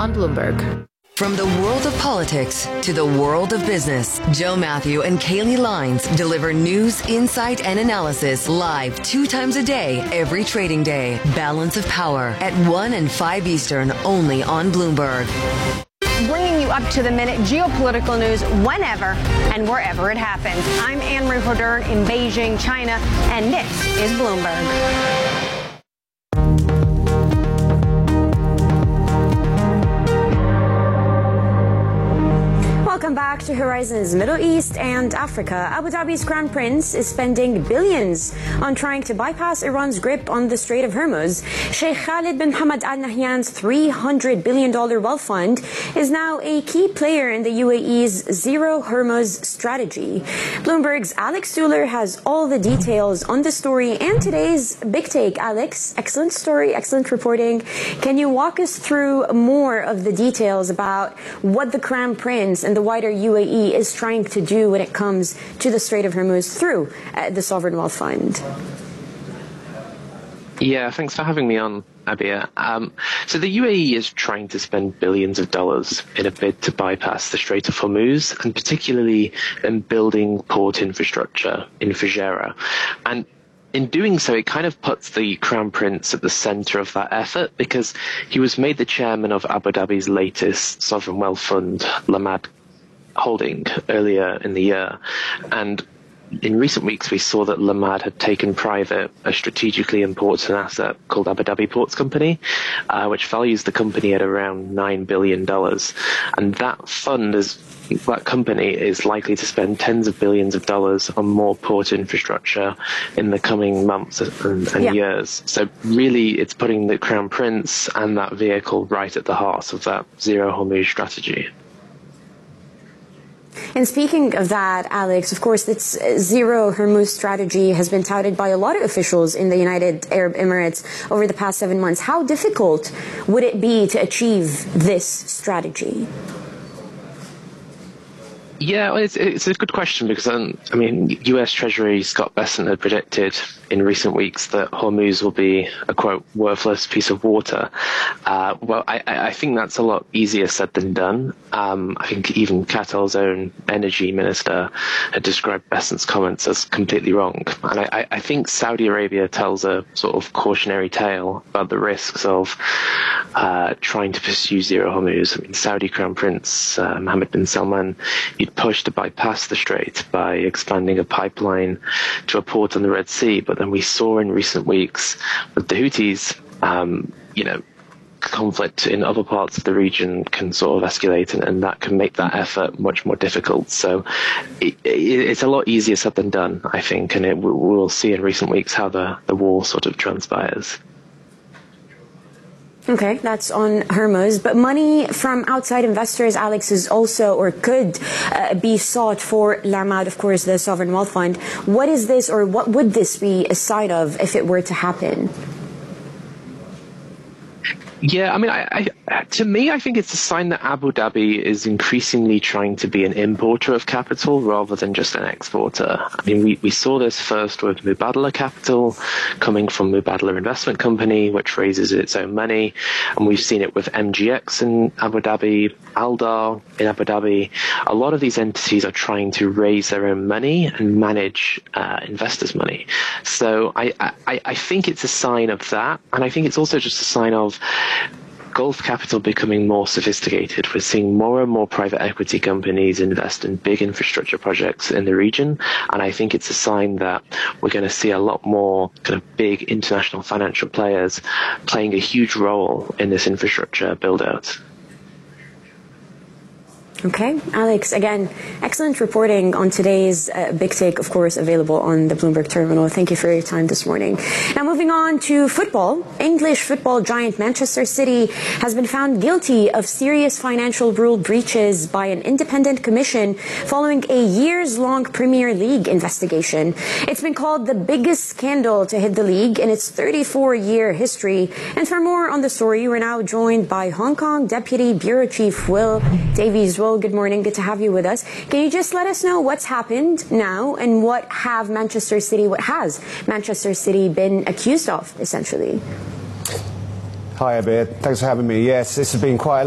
on Bloomberg. From the world of politics to the world of business, Joe Matthew and Kaylee Lines deliver news, insight, and analysis live 2 times a day, every trading day. Balance of Power at 1 and 5 Eastern, only on Bloomberg. Bringing you up to the minute geopolitical news whenever and wherever it happens. I'm Anne-Marie Hodern in Beijing, China, and this is Bloomberg. Welcome back to Horizons Middle East and Africa. Abu Dhabi's Crown Prince is spending billions on trying to bypass Iran's grip on the Strait of Hormuz. Sheikh Khalid bin Hamad Al Nahyan's $300 billion wealth fund is now a key player in the UAE's Zero Hormuz strategy. Bloomberg's Alex Stuhler has all the details on the story and today's big take. Alex, excellent story, excellent reporting. Can you walk us through more of the details about what the Crown Prince and the wider UAE is trying to do when it comes to the Strait of Hormuz through the Sovereign Wealth Fund? Yeah, thanks for having me on, Abia. So the UAE is trying to spend billions of dollars in a bid to bypass the Strait of Hormuz, and particularly in building port infrastructure in Fujairah. And in doing so, it kind of puts the Crown Prince at the center of that effort, because he was made the chairman of Abu Dhabi's latest sovereign wealth fund, Lamad Holding, earlier in the year. And in recent weeks, we saw that Lamad had taken private a strategically important asset called Abu Dhabi Ports Company, which values the company at around $9 billion. And that company is likely to spend tens of billions of dollars on more port infrastructure in the coming months and years. So really, it's putting the Crown Prince and that vehicle right at the heart of that Zero Hormuz strategy. And speaking of that, Alex, of course, this Zero Hormuz strategy has been touted by a lot of officials in the United Arab Emirates over the past 7 months. How difficult would it be to achieve this strategy? Yeah, well, it's a good question, because, U.S. Treasury Scott Bessent had predicted in recent weeks that Hormuz will be a, quote, worthless piece of water. Well, I think that's a lot easier said than done. I think even Qatar's own energy minister had described Bessent's comments as completely wrong. And I think Saudi Arabia tells a sort of cautionary tale about the risks of trying to pursue Zero Hormuz. I mean, Saudi Crown Prince Mohammed bin Salman, he'd pushed to bypass the strait by expanding a pipeline to a port on the Red Sea. But then we saw in recent weeks with the Houthis, conflict in other parts of the region can sort of escalate, and that can make that effort much more difficult. So it's a lot easier said than done, I think, and we'll see in recent weeks how the war sort of transpires. Okay, that's on Hormuz. But money from outside investors, Alex, is also or could be sought for Lamad, of course, the Sovereign Wealth Fund. What is this, or what would this be a sign of if it were to happen? Yeah, to me, I think it's a sign that Abu Dhabi is increasingly trying to be an importer of capital rather than just an exporter. I mean, we saw this first with Mubadala Capital coming from Mubadala Investment Company, which raises its own money. And we've seen it with MGX in Abu Dhabi, Aldar in Abu Dhabi. A lot of these entities are trying to raise their own money and manage investors' money. So I think it's a sign of that. And I think it's also just a sign of Gulf capital becoming more sophisticated. We're seeing more and more private equity companies invest in big infrastructure projects in the region, and I think it's a sign that we're going to see a lot more kind of big international financial players playing a huge role in this infrastructure build-out. Okay, Alex, again, excellent reporting on today's Big Take, of course, available on the Bloomberg Terminal. Thank you for your time this morning. Now, moving on to football. English football giant Manchester City has been found guilty of serious financial rule breaches by an independent commission following a years-long Premier League investigation. It's been called the biggest scandal to hit the league in its 34-year history. And for more on the story, we're now joined by Hong Kong Deputy Bureau Chief Will Davies. Will, good morning. Good to have you with us. Can you just let us know what's happened now and what has Manchester City been accused of, essentially? Hi, Abir. Thanks for having me. Yes, this has been quite a